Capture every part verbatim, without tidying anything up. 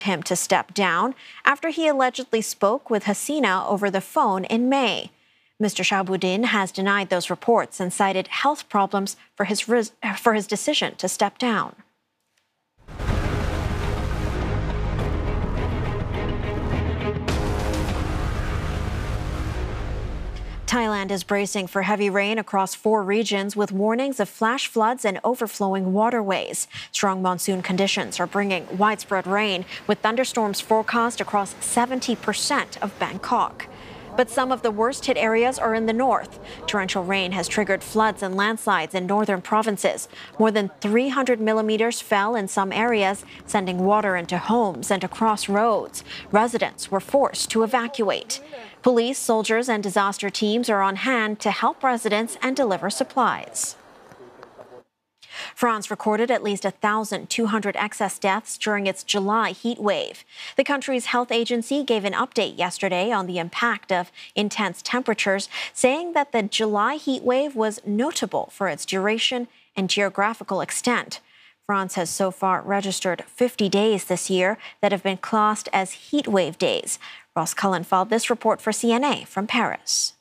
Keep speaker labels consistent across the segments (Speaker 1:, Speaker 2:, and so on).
Speaker 1: him to step down after he allegedly spoke with Hasina over the phone in May. Mister Shahabuddin has denied those reports and cited health problems for his, for his decision to step down. Thailand is bracing for heavy rain across four regions with warnings of flash floods and overflowing waterways. Strong monsoon conditions are bringing widespread rain, with thunderstorms forecast across seventy percent of Bangkok. But some of the worst-hit areas are in the north. Torrential rain has triggered floods and landslides in northern provinces. More than three hundred millimeters fell in some areas, sending water into homes and across roads. Residents were forced to evacuate. Police, soldiers, and disaster teams are on hand to help residents and deliver supplies. France recorded at least one thousand two hundred excess deaths during its July heat wave. The country's health agency gave an update yesterday on the impact of intense temperatures, saying that the July heat wave was notable for its duration and geographical extent. France has so far registered fifty days this year that have been classed as heat wave days. Ross Cullen filed this report for C N A from Paris.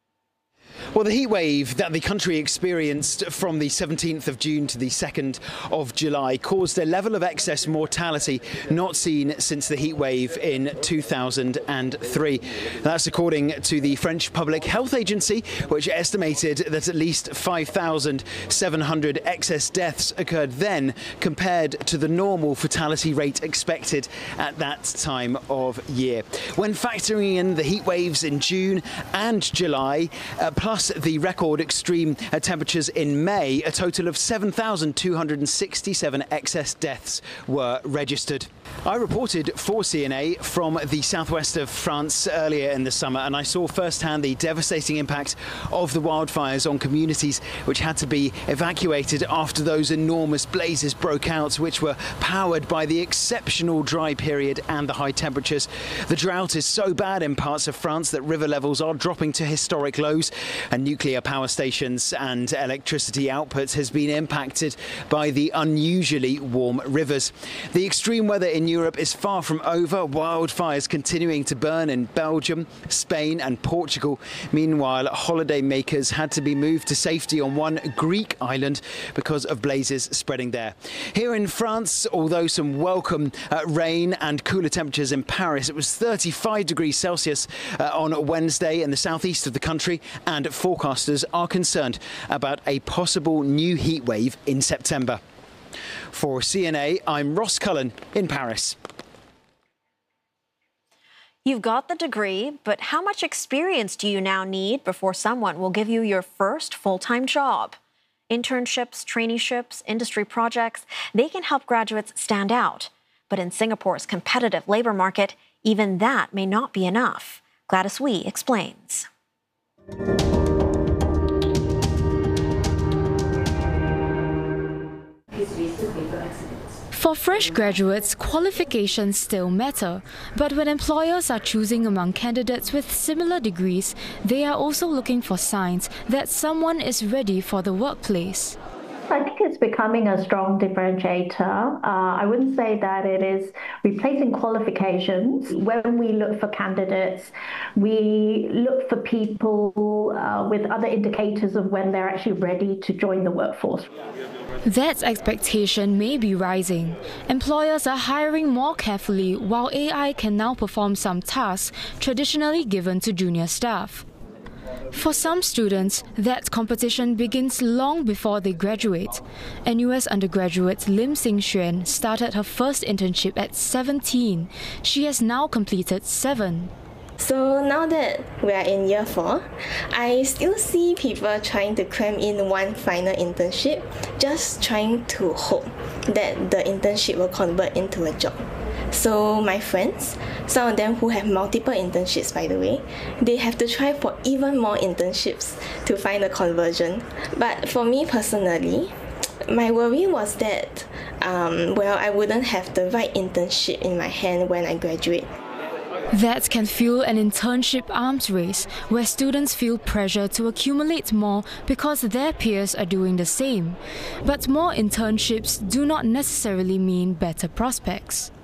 Speaker 2: Well, the heat wave that the country experienced from the seventeenth of June to the second of July caused a level of excess mortality not seen since the heat wave in two thousand three. That's according to the French Public Health Agency, which estimated that at least five thousand seven hundred excess deaths occurred then compared to the normal fatality rate expected at that time of year. When factoring in the heat waves in June and July, uh, plus the record extreme uh, temperatures in May, a total of seven thousand two hundred sixty-seven excess deaths were registered. I reported for C N A from the southwest of France earlier in the summer, and I saw firsthand the devastating impact of the wildfires on communities which had to be evacuated after those enormous blazes broke out, which were powered by the exceptional dry period and the high temperatures. The drought is so bad in parts of France that river levels are dropping to historic lows, and nuclear power stations and electricity output has been impacted by the unusually warm rivers. The extreme weather in Europe is far from over. Wildfires continuing to burn in Belgium, Spain and Portugal. Meanwhile, holidaymakers had to be moved to safety on one Greek island because of blazes spreading there. Here in France, although some welcome uh, rain and cooler temperatures in Paris, it was thirty-five degrees Celsius uh, on Wednesday in the southeast of the country, and forecasters are concerned about a possible new heat wave in September. For C N A, I'm Ross Cullen in Paris.
Speaker 1: You've got the degree, but how much experience do you now need before someone will give you your first full-time job? Internships, traineeships, industry projects, they can help graduates stand out. But in Singapore's competitive labor market, even that may not be enough. Gladys Wee explains.
Speaker 3: For fresh graduates, qualifications still matter, but when employers are choosing among candidates with similar degrees, they are also looking for signs that someone is ready for the workplace.
Speaker 4: I think it's becoming a strong differentiator. Uh, I wouldn't say that it is replacing qualifications. When we look for candidates, we look for people uh, with other indicators of when they're actually ready to join the workforce.
Speaker 3: That expectation may be rising. Employers are hiring more carefully, while A I can now perform some tasks traditionally given to junior staff. For some students, that competition begins long before they graduate. N U S undergraduate Lim Sing Xuan started her first internship at seventeen. She has now completed seven.
Speaker 5: So now that we are in year four, I still see people trying to cram in one final internship, just trying to hope that the internship will convert into a job. So my friends, some of them who have multiple internships by the way, they have to try for even more internships to find a conversion. But for me personally, my worry was that, um, well, I wouldn't have the right internship in my hand when I graduate.
Speaker 3: That can fuel an internship arms race where students feel pressure to accumulate more because their peers are doing the same. But more internships do not necessarily mean better prospects.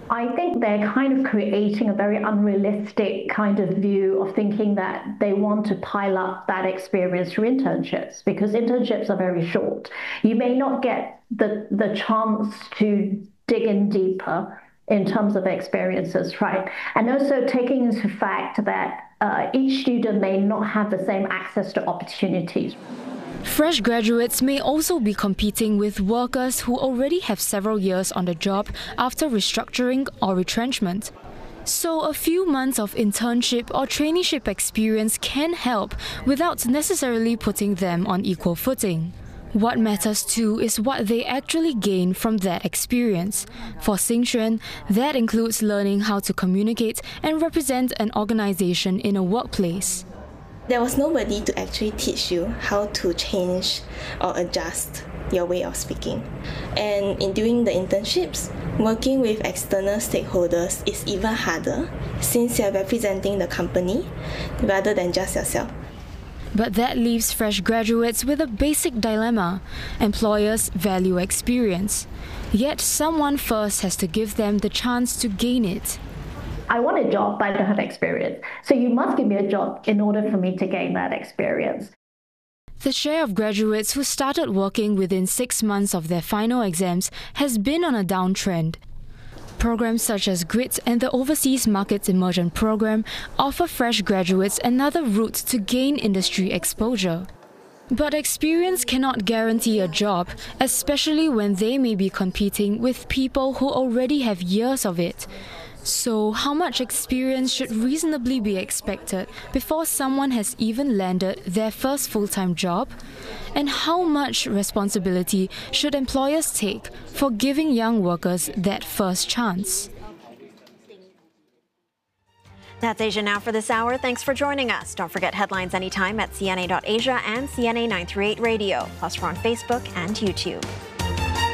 Speaker 4: I think they're kind of creating a very unrealistic kind of view of thinking that they want to pile up that experience through internships, because internships are very short. You may not get the, the chance to dig in deeper in terms of experiences, right? And also taking into fact that uh, each student may not have the same access to opportunities.
Speaker 3: Fresh graduates may also be competing with workers who already have several years on the job after restructuring or retrenchment. So a few months of internship or traineeship experience can help without necessarily putting them on equal footing. What matters too is what they actually gain from that experience. For Xingxuan, that includes learning how to communicate and represent an organization in a workplace.
Speaker 5: There was nobody to actually teach you how to change or adjust your way of speaking. And in doing the internships, working with external stakeholders is even harder since you're representing the company rather than just yourself.
Speaker 3: But that leaves fresh graduates with a basic dilemma. Employers value experience, yet someone first has to give them the chance to gain it.
Speaker 4: I want a job, but I don't have experience. So you must give me a job in order for me to gain that experience.
Speaker 3: The share of graduates who started working within six months of their final exams has been on a downtrend. Programs such as GRIT and the Overseas Markets Immersion Program offer fresh graduates another route to gain industry exposure. But experience cannot guarantee a job, especially when they may be competing with people who already have years of it. So, how much experience should reasonably be expected before someone has even landed their first full-time job? And how much responsibility should employers take for giving young workers that first chance?
Speaker 1: That's Asia Now for this hour. Thanks for joining us. Don't forget headlines anytime at C N A dot asia and C N A nine thirty-eight Radio. Plus, we're on Facebook and YouTube.